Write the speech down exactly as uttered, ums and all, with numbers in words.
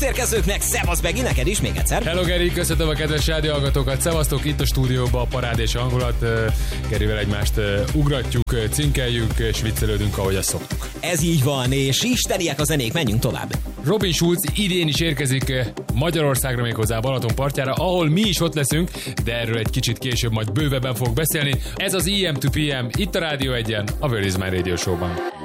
visszérkezőknek, szevasz Begi, neked is még egyszer. Hello Geri, köszöntöm a kedves rádióhallgatókat, szevasztok, itt a stúdióban a parád és a hangulat. Gerivel egymást ugratjuk, cinkeljük és viccelődünk, ahogy azt szoktuk. Ez így van, és isteniek a zenék, menjünk tovább. Robin Schulz idén is érkezik Magyarországra, méghozzá Balaton partjára, ahol mi is ott leszünk, de erről egy kicsit később majd bővebben fogok beszélni. Ez az í em to pé em, itt a Rádió egyen, a Where is my Radio Show-ban.